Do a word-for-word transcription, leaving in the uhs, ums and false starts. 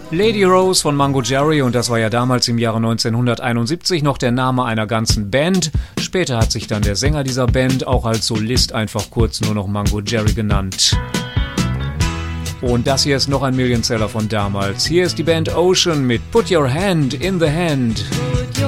Lady Rose von Mango Jerry, und das war ja damals im Jahre neunzehnhunderteinundsiebzig noch der Name einer ganzen Band. Später hat sich dann der Sänger dieser Band auch als Solist einfach kurz nur noch Mango Jerry genannt. Und das hier ist noch ein Millionseller von damals. Hier ist die Band Ocean mit Put Your Hand in the Hand.